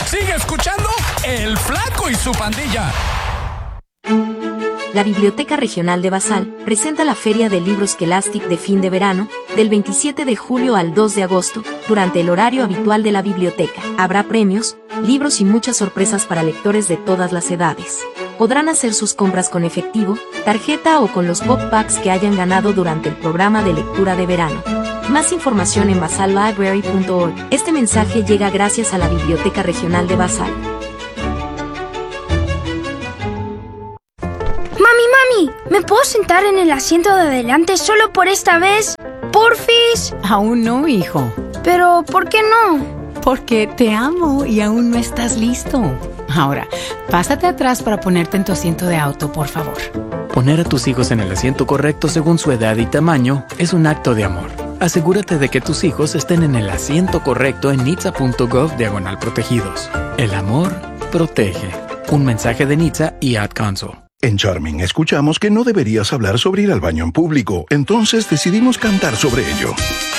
Sigue escuchando El Flaco y su pandilla. La Biblioteca Regional de Basal presenta la Feria de Libros Scholastic de fin de verano, del 27 de julio al 2 de agosto, durante el horario habitual de la biblioteca. Habrá premios, libros y muchas sorpresas para lectores de todas las edades. Podrán hacer sus compras con efectivo, tarjeta o con los pop packs que hayan ganado durante el programa de lectura de verano. Más información en basallibrary.org. Este mensaje llega gracias a la Biblioteca Regional de Basal. Mami, ¿me puedo sentar en el asiento de adelante solo por esta vez? ¡Porfis! Aún no, hijo. ¿Pero por qué no? Porque te amo y aún no estás listo. Ahora, pásate atrás para ponerte en tu asiento de auto, por favor. Poner a tus hijos en el asiento correcto según su edad y tamaño es un acto de amor. Asegúrate de que tus hijos estén en el asiento correcto en nitsa.gov/protegidos. El amor protege. Un mensaje de NHTSA y Ad Council. En Charming escuchamos que no deberías hablar sobre ir al baño en público, entonces decidimos cantar sobre ello.